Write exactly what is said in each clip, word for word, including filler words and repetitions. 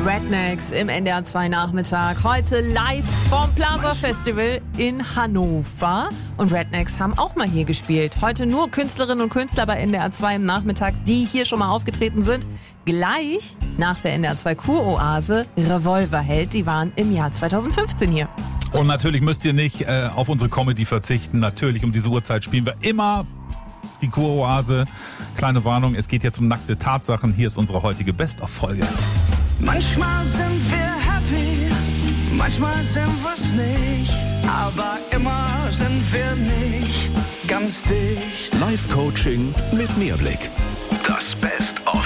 Rednecks im N D R zwei Nachmittag. Heute live vom Plaza Festival in Hannover. Und Rednecks haben auch mal hier gespielt. Heute nur Künstlerinnen und Künstler bei N D R zwei im Nachmittag, die hier schon mal aufgetreten sind. Gleich nach der N D R zwei Kuroase Revolverheld. Die waren im Jahr zweitausendfünfzehn hier. Und natürlich müsst ihr nicht äh, auf unsere Comedy verzichten. Natürlich um diese Uhrzeit spielen wir immer die Kuroase. Kleine Warnung, es geht jetzt um nackte Tatsachen. Hier ist unsere heutige Best-of-Folge. Manchmal sind wir happy, manchmal sind wir's nicht, aber immer sind wir nicht ganz dicht. Live-Coaching mit Mehrblick. Das Best-of.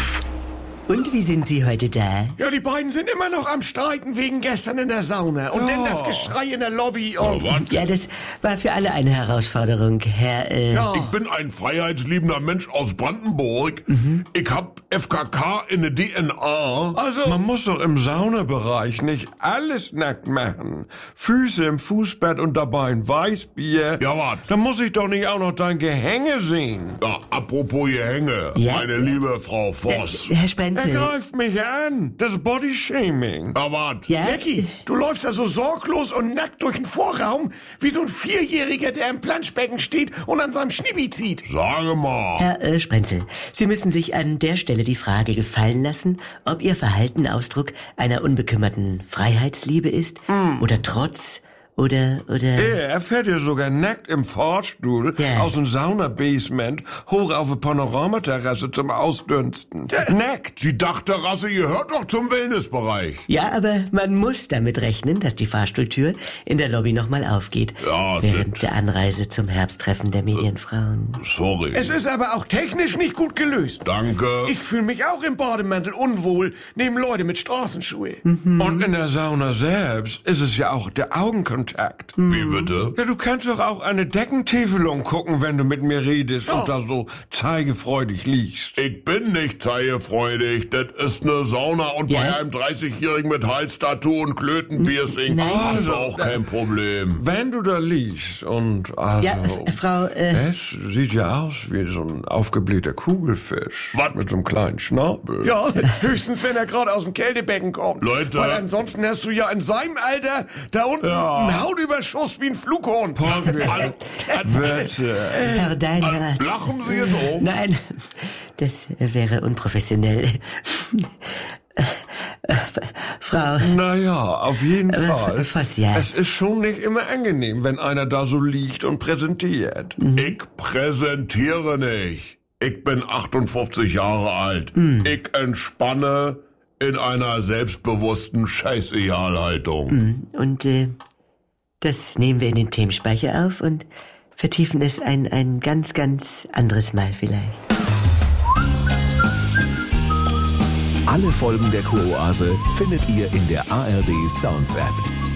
Und wie sind Sie heute da? Ja, die beiden sind immer noch am Streiten wegen gestern in der Sauna. Und Oh. dann das Geschrei in der Lobby und... Ja, das war für alle eine Herausforderung, Herr, äh... Ja. Ich bin ein freiheitsliebender Mensch aus Brandenburg. Ich hab F K K in der D N A. Also, Man muss doch im Saunabereich nicht alles nackt machen. Füße im Fußbett und dabei ein Weißbier. Ja, wat? Da muss ich doch nicht auch noch dein Gehänge sehen. Ja, apropos Gehänge, Ja. meine liebe Frau Voss. äh, Herr Er Sprenzel. greift mich an. Das ist Bodyshaming. Ja, wat? Ja? Jackie, du läufst da so sorglos und nackt durch den Vorraum, wie so ein Vierjähriger, der im Planschbecken steht und an seinem Schnibi zieht. Sage mal. Herr äh, Sprenzel, Sie müssen sich an der Stelle die Frage gefallen lassen, ob Ihr Verhalten Ausdruck einer unbekümmerten Freiheitsliebe ist oder Trotz oder, oder... Er fährt ja sogar nackt im Fahrstuhl Ja. aus dem Saunabasement hoch auf eine Panoramaterrasse zum Ausdünsten. Nackt. Die Dachterrasse gehört doch zum Wellnessbereich. Ja, aber man muss damit rechnen, dass die Fahrstuhltür in der Lobby nochmal aufgeht. Ja, während das- der Anreise zum Herbsttreffen der Medienfrauen. Sorry. Es ist aber auch technisch nicht gut gelöst. Danke. Ich fühle mich auch im Bademantel unwohl, neben Leute mit Straßenschuhe. Und in der Sauna selbst ist es ja auch der Augenkontakt. Wie bitte? Ja, du kannst doch auch eine Deckentäfelung gucken, wenn du mit mir redest und da so zeigefreudig liegst. Ich bin nicht zeigefreudig. Das ist eine Sauna und Ja? bei einem dreißigjährigen mit Halstattoo und Klötenpiercing Nein. hast du auch kein Problem. Wenn du da liegst und also... Ja, F- Frau, äh... Es sieht ja aus wie so ein aufgeblähter Kugelfisch. Was? Mit so einem kleinen Schnabel. Ja, höchstens, wenn er gerade aus dem Kältebecken kommt. Leute. Weil ansonsten hast du ja in seinem Alter da unten einen Hautüberschuss wie ein Flughorn. An, Wörter. Herr Deinhardt. lachen Sie jetzt auch? Nein, das wäre unprofessionell. Frau, Naja, auf jeden Äh, Fall. Voss, ja. Es ist schon nicht immer angenehm, wenn einer da so liegt und präsentiert. Ich präsentiere nicht. Ich bin achtundfünfzig Jahre alt. Ich entspanne in einer selbstbewussten Scheißegalhaltung. und äh, das nehmen wir in den Themenspeicher auf und vertiefen es ein, ein ganz, ganz anderes Mal vielleicht. Alle Folgen der Kuroase findet ihr in der A R D Sounds App.